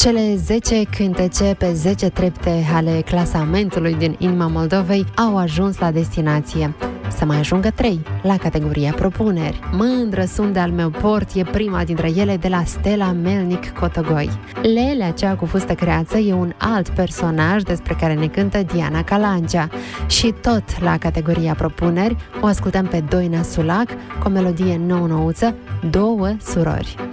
Cele 10 cântece pe 10 trepte ale clasamentului din inima Moldovei au ajuns la destinație. Să mai ajungă 3 la categoria propuneri. Mândră sunt de al meu port e prima dintre ele, de la Stella Melnic Cotogoi. Lelea cea cu fustă creață e un alt personaj despre care ne cântă Diana Calancea. Și tot la categoria propuneri o ascultăm pe Doina Sulac cu o melodie nou-nouță, Două surori.